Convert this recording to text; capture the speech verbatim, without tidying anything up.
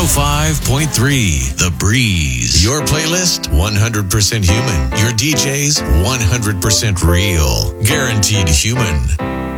oh five point three The Breeze. Your playlist, one hundred percent human. Your D Js, one hundred percent real. Guaranteed human.